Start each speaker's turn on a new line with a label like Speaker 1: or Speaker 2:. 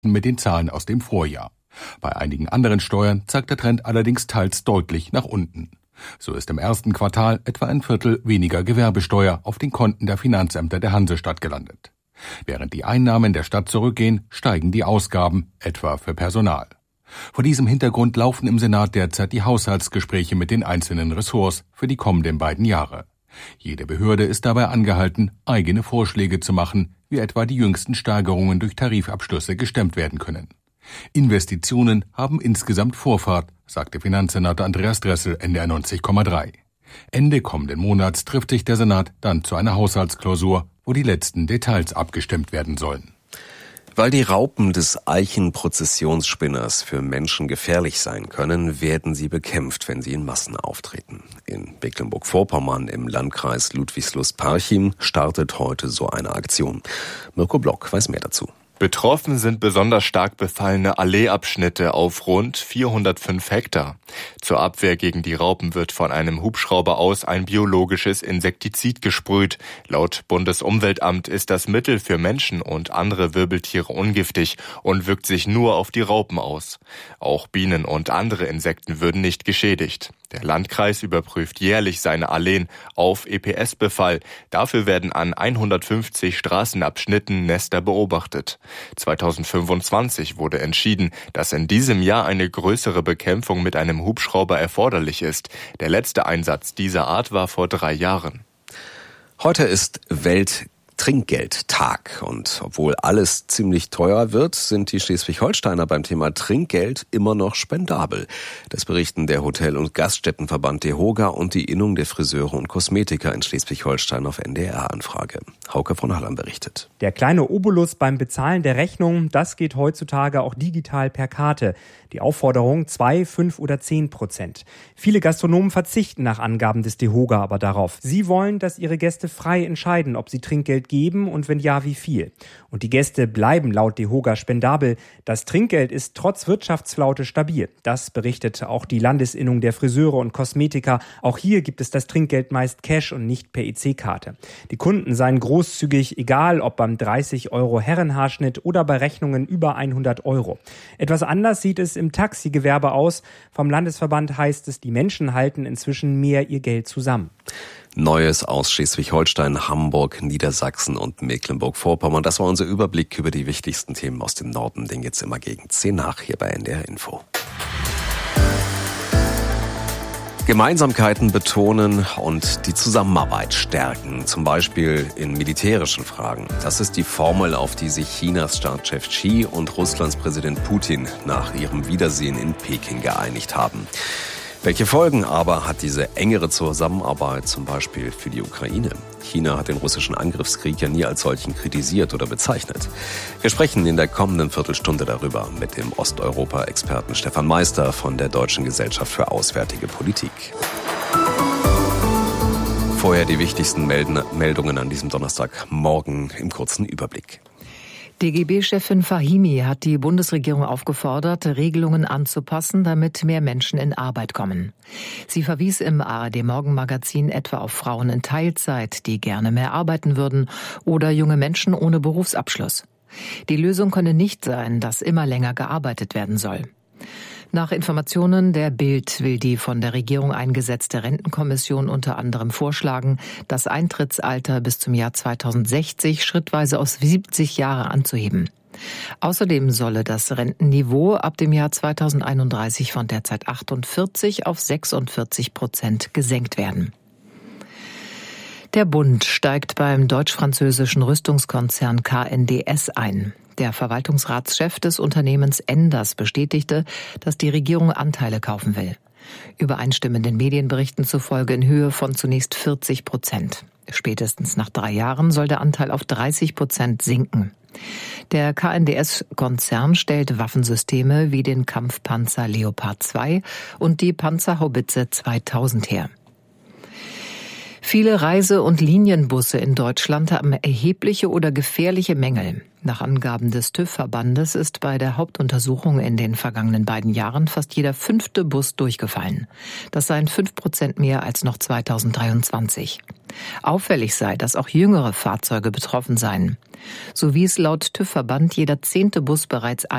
Speaker 1: mit den Zahlen aus dem Vorjahr. Bei einigen anderen Steuern zeigt der Trend allerdings teils deutlich nach unten. So ist im ersten Quartal etwa ein Viertel weniger Gewerbesteuer auf den Konten der Finanzämter der Hansestadt gelandet. Während die Einnahmen der Stadt zurückgehen, steigen die Ausgaben, etwa für Personal. Vor diesem Hintergrund laufen im Senat derzeit die Haushaltsgespräche mit den einzelnen Ressorts für die kommenden beiden Jahre. Jede Behörde ist dabei angehalten, eigene Vorschläge zu machen, wie etwa die jüngsten Steigerungen durch Tarifabschlüsse gestemmt werden können. Investitionen haben insgesamt Vorfahrt, sagte Finanzsenator Andreas Dressel NDR 90,3. Ende kommenden Monats trifft sich der Senat dann zu einer Haushaltsklausur, wo die letzten Details abgestimmt werden sollen.
Speaker 2: Weil die Raupen des Eichenprozessionsspinners für Menschen gefährlich sein können, werden sie bekämpft, wenn sie in Massen auftreten. In Mecklenburg-Vorpommern im Landkreis Ludwigslust-Parchim startet heute so eine Aktion. Mirko Block weiß mehr dazu.
Speaker 3: Betroffen sind besonders stark befallene Alleeabschnitte auf rund 405 Hektar. Zur Abwehr gegen die Raupen wird von einem Hubschrauber aus ein biologisches Insektizid gesprüht. Laut Bundesumweltamt ist das Mittel für Menschen und andere Wirbeltiere ungiftig und wirkt sich nur auf die Raupen aus. Auch Bienen und andere Insekten würden nicht geschädigt. Der Landkreis überprüft jährlich seine Alleen auf EPS-Befall. Dafür werden an 150 Straßenabschnitten Nester beobachtet. 2025 wurde entschieden, dass in diesem Jahr eine größere Bekämpfung mit einem Hubschrauber erforderlich ist. Der letzte Einsatz dieser Art war vor 3 Jahren.
Speaker 2: Heute ist Trinkgeldtag. Und obwohl alles ziemlich teuer wird, sind die Schleswig-Holsteiner beim Thema Trinkgeld immer noch spendabel. Das berichten der Hotel- und Gaststättenverband DEHOGA und die Innung der Friseure und Kosmetiker in Schleswig-Holstein auf NDR-Anfrage. Hauke von Hallam berichtet.
Speaker 4: Der kleine Obolus beim Bezahlen der Rechnung, das geht heutzutage auch digital per Karte. Die Aufforderung 2, 5 oder 10%. Viele Gastronomen verzichten nach Angaben des DEHOGA aber darauf. Sie wollen, dass ihre Gäste frei entscheiden, ob sie Trinkgeld geben und wenn ja, wie viel. Und die Gäste bleiben laut DEHOGA spendabel. Das Trinkgeld ist trotz Wirtschaftsflaute stabil. Das berichtet auch die Landesinnung der Friseure und Kosmetiker. Auch hier gibt es das Trinkgeld meist Cash und nicht per EC-Karte. Die Kunden seien großzügig, egal ob beim 30 € Herrenhaarschnitt oder bei Rechnungen über 100 €. Etwas anders sieht es im Taxigewerbe aus. Vom Landesverband heißt es, die Menschen halten inzwischen mehr ihr Geld zusammen.
Speaker 2: Neues aus Schleswig-Holstein, Hamburg, Niedersachsen und Mecklenburg-Vorpommern. Das war unser Überblick über die wichtigsten Themen aus dem Norden. Den jetzt immer gegen 10 nach hier bei NDR Info. Gemeinsamkeiten betonen und die Zusammenarbeit stärken, zum Beispiel in militärischen Fragen. Das ist die Formel, auf die sich Chinas Staatschef Xi und Russlands Präsident Putin nach ihrem Wiedersehen in Peking geeinigt haben. Welche Folgen aber hat diese engere Zusammenarbeit zum Beispiel für die Ukraine? China hat den russischen Angriffskrieg ja nie als solchen kritisiert oder bezeichnet. Wir sprechen in der kommenden Viertelstunde darüber mit dem Osteuropa-Experten Stefan Meister von der Deutschen Gesellschaft für Auswärtige Politik. Vorher die wichtigsten Meldungen an diesem Donnerstagmorgen im kurzen Überblick.
Speaker 5: DGB-Chefin Fahimi hat die Bundesregierung aufgefordert, Regelungen anzupassen, damit mehr Menschen in Arbeit kommen. Sie verwies im ARD-Morgenmagazin etwa auf Frauen in Teilzeit, die gerne mehr arbeiten würden, oder junge Menschen ohne Berufsabschluss. Die Lösung könne nicht sein, dass immer länger gearbeitet werden soll. Nach Informationen der Bild will die von der Regierung eingesetzte Rentenkommission unter anderem vorschlagen, das Eintrittsalter bis zum Jahr 2060 schrittweise auf 70 Jahre anzuheben. Außerdem solle das Rentenniveau ab dem Jahr 2031 von derzeit 48 auf 46% gesenkt werden. Der Bund steigt beim deutsch-französischen Rüstungskonzern KNDS ein. Der Verwaltungsratschef des Unternehmens Enders bestätigte, dass die Regierung Anteile kaufen will. Übereinstimmenden Medienberichten zufolge in Höhe von zunächst 40%. Spätestens nach 3 Jahren soll der Anteil auf 30% sinken. Der KNDS-Konzern stellt Waffensysteme wie den Kampfpanzer Leopard 2 und die Panzerhaubitze 2000 her. Viele Reise- und Linienbusse in Deutschland haben erhebliche oder gefährliche Mängel. Nach Angaben des TÜV-Verbandes ist bei der Hauptuntersuchung in den vergangenen 2 Jahren fast jeder 5. Bus durchgefallen. Das seien 5% mehr als noch 2023. Auffällig sei, dass auch jüngere Fahrzeuge betroffen seien. So wies laut TÜV-Verband jeder 10. Bus bereits